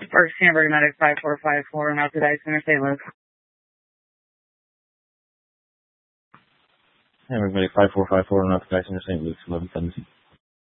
First Hamburg Medic 5454, and out to Dice Center, St. Louis. Hamburg Medic 5454, and out to Dice Center, St. Louis, 1117.